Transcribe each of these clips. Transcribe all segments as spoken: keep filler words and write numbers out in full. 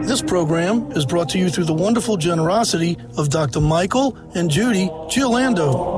This program is brought to you through the wonderful generosity of Doctor Michael and Judy Giolando.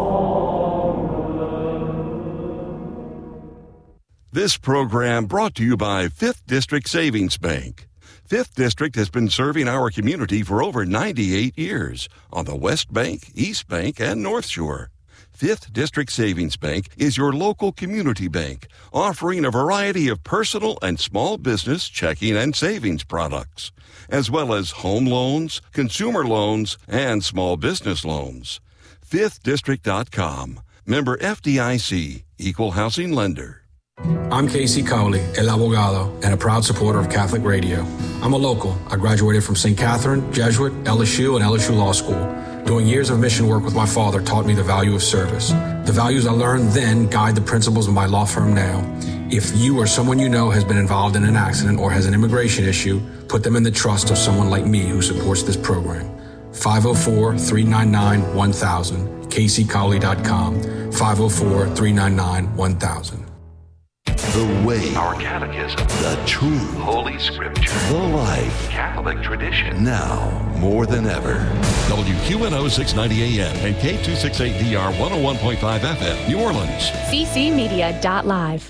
This program brought to you by Fifth District Savings Bank. Fifth District has been serving our community for over ninety-eight years on the West Bank, East Bank, and North Shore. Fifth District Savings Bank is your local community bank, offering a variety of personal and small business checking and savings products, as well as home loans, consumer loans, and small business loans. fifth district dot com. Member F D I C, Equal Housing Lender. I'm Casey Cowley, El Abogado, and a proud supporter of Catholic Radio. I'm a local. I graduated from Saint Catherine, Jesuit, L S U, and L S U Law School. Doing years of mission work with my father taught me the value of service. The values I learned then guide the principles of my law firm now. If you or someone you know has been involved in an accident or has an immigration issue, put them in the trust of someone like me who supports this program. five oh four, three nine nine, one thousand, casey cowley dot com, five oh four, three nine nine, one thousand. The way, our catechism, the truth, Holy Scripture, the life, Catholic tradition. Now more than ever. W Q N O six ninety A M and K two sixty-eight D R one oh one point five F M, New Orleans. C C Media dot live.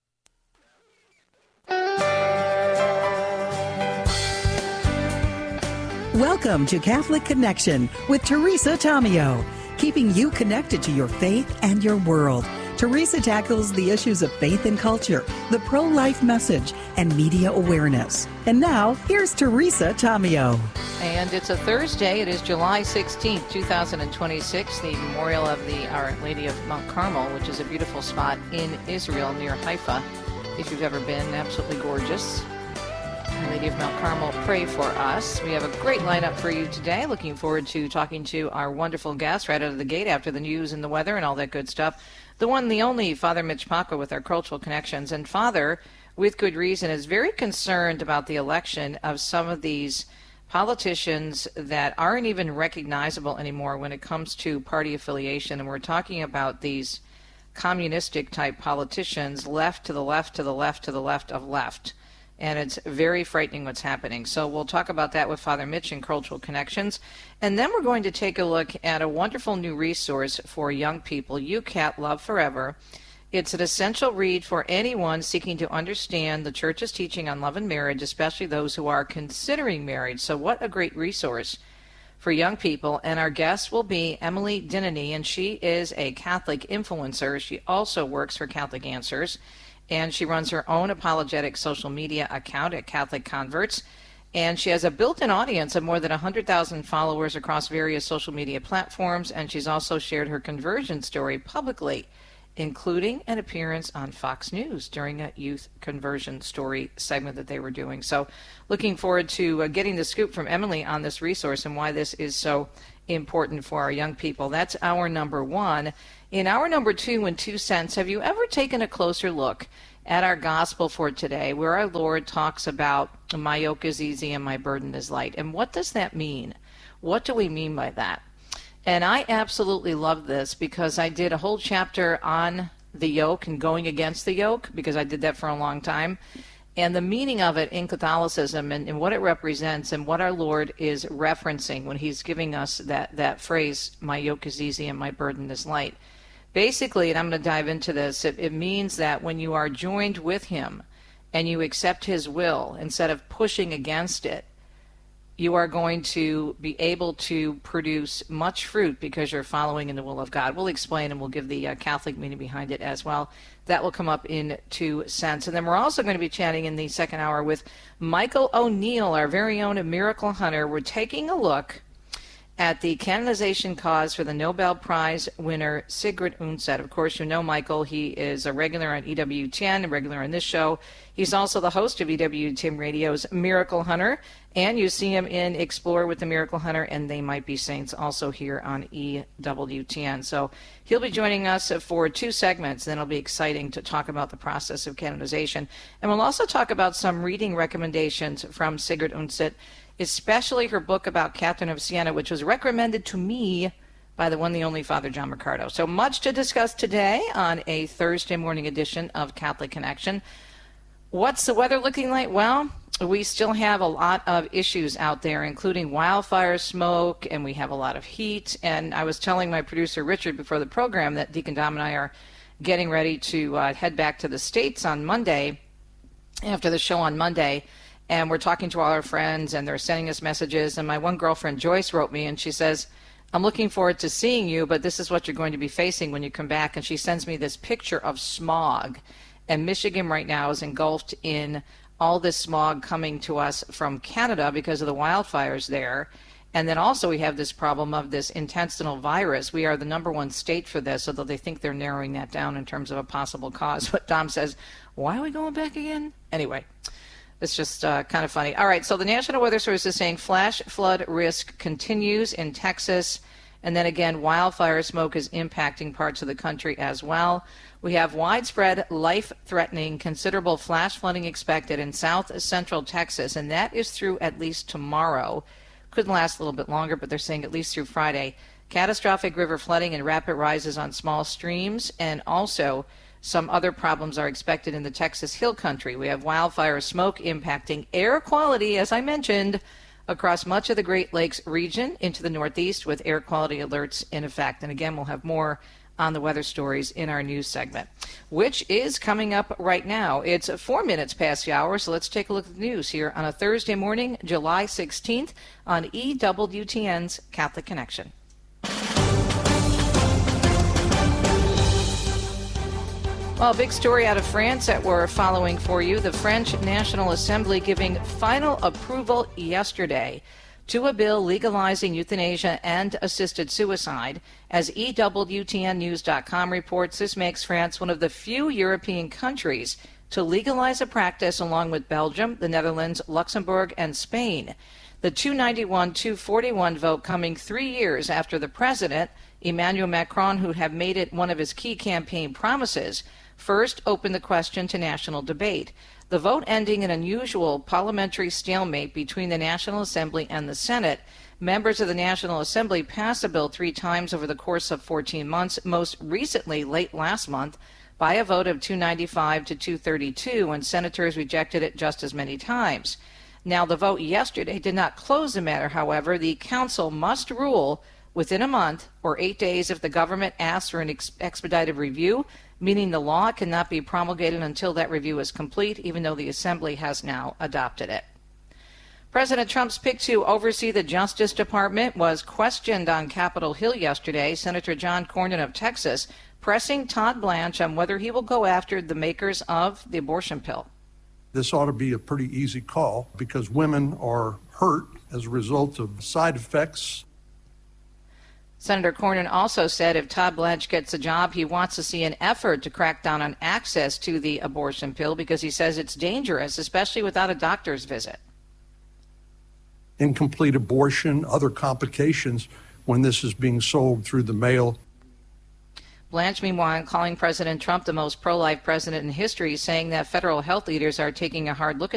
Welcome to Catholic Connection with Teresa Tomeo, keeping you connected to your faith and your world. Teresa tackles the issues of faith and culture, the pro-life message, and media awareness. And now, here's Teresa Tomeo. And it's a Thursday. It is July sixteenth, twenty twenty-six, the memorial of the Our Lady of Mount Carmel, which is a beautiful spot in Israel near Haifa. If you've ever been, absolutely gorgeous. Our Lady of Mount Carmel, pray for us. We have a great lineup for you today. Looking forward to talking to our wonderful guests right out of the gate after the news and the weather and all that good stuff. The one, the only, Father Mitch Paco with our Cultural Connections. And Father, with good reason, is very concerned about the election of some of these politicians that aren't even recognizable anymore when it comes to party affiliation. And we're talking about these communistic type politicians, left to the left, to the left, to the left of left. And it's very frightening what's happening. So we'll talk about that with Father Mitch in Cultural Connections. And then we're going to take a look at a wonderful new resource for young people, U C A T Love Forever. It's an essential read for anyone seeking to understand the Church's teaching on love and marriage, especially those who are considering marriage. So what a great resource for young people. And our guest will be Emily Dinany, and she is a Catholic influencer. She also works for Catholic Answers. And she runs her own apologetic social media account at Catholic Converts. And she has a built-in audience of more than one hundred thousand followers across various social media platforms. And she's also shared her conversion story publicly, including an appearance on Fox News during a youth conversion story segment that they were doing. So looking forward to uh, getting the scoop from Emily on this resource and why this is so important for our young people. That's our number one. In our number two, in two cents, have you ever taken a closer look at our gospel for today, where our Lord talks about my yoke is easy and my burden is light? And what does that mean? What do we mean by that? And I absolutely love this because I did a whole chapter on the yoke and going against the yoke, because I did that for a long time. And the meaning of it in Catholicism and, and what it represents and what our Lord is referencing when he's giving us that, that phrase, my yoke is easy and my burden is light. Basically, and I'm going to dive into this, it, it means that when you are joined with him and you accept his will instead of pushing against it, you are going to be able to produce much fruit because you're following in the will of God. We'll explain and we'll give the uh, Catholic meaning behind it as well. That will come up in two cents. And then we're also going to be chatting in the second hour with Michael O'Neill, our very own Miracle Hunter. We're taking a look at the canonization cause for the Nobel Prize winner Sigrid Undset. Of course, you know Michael. He is a regular on E W ten, a regular on this show. He's also the host of E W ten Radio's Miracle Hunter, and you see him in Explore with the Miracle Hunter and They Might Be Saints, also here on E W ten. So he'll be joining us for two segments. Then it'll be exciting to talk about the process of canonization. And we'll also talk about some reading recommendations from Sigrid Undset, especially her book about Catherine of Siena, which was recommended to me by the one, the only Father John Mercado. So much to discuss today on a Thursday morning edition of Catholic Connection. What's the weather looking like? Well, we still have a lot of issues out there, including wildfire smoke, and we have a lot of heat. And I was telling my producer, Richard, before the program that Deacon Dom and I are getting ready to uh, head back to the States on Monday, after the show on Monday. And we're talking to all our friends, and they're sending us messages. And my one girlfriend, Joyce, wrote me, and she says, I'm looking forward to seeing you, but this is what you're going to be facing when you come back. And she sends me this picture of smog. And Michigan right now is engulfed in all this smog coming to us from Canada because of the wildfires there. And then also we have this problem of this intestinal virus. We are the number one state for this, although they think they're narrowing that down in terms of a possible cause. But Dom says, why are we going back again? Anyway, it's just uh, kind of funny. All right, so the National Weather Service is saying flash flood risk continues in Texas. And then again, wildfire smoke is impacting parts of the country as well. We have widespread, life-threatening, considerable flash flooding expected in south central Texas, and that is through at least tomorrow. Could last a little bit longer, but they're saying at least through Friday. Catastrophic river flooding and rapid rises on small streams, and also some other problems are expected in the Texas Hill Country. We have wildfire smoke impacting air quality, as I mentioned, across much of the Great Lakes region into the Northeast with air quality alerts in effect. And again, we'll have more on the weather stories in our news segment, which is coming up right now. It's four minutes past the hour, so let's take a look at the news here on a Thursday morning, July sixteenth, on E W T N's Catholic Connection. Well, a big story out of France that we're following for you. The French National Assembly giving final approval yesterday to a bill legalizing euthanasia and assisted suicide. As E W T N news dot com reports, this makes France one of the few European countries to legalize a practice, along with Belgium, the Netherlands, Luxembourg, and Spain. The two ninety-one two forty-one vote coming three years after the president, Emmanuel Macron, who had made it one of his key campaign promises, first opened the question to national debate. The vote ending an unusual parliamentary stalemate between the National Assembly and the Senate. Members of the National Assembly passed the bill three times over the course of fourteen months, most recently late last month by a vote of two ninety-five to two thirty-two, and senators rejected it just as many times. Now, the vote yesterday did not close the matter, however. The council must rule within a month or eight days if the government asks for an ex- expedited review, meaning the law cannot be promulgated until that review is complete, even though the Assembly has now adopted it. President Trump's pick to oversee the Justice Department was questioned on Capitol Hill yesterday. Senator John Cornyn of Texas pressing Todd Blanche on whether he will go after the makers of the abortion pill. This ought to be a pretty easy call because women are hurt as a result of side effects. Senator Cornyn also said if Todd Blanche gets a job, he wants to see an effort to crack down on access to the abortion pill because he says it's dangerous, especially without a doctor's visit. Incomplete abortion, other complications when this is being sold through the mail. Blanche, meanwhile, calling President Trump the most pro-life president in history, saying that federal health leaders are taking a hard look at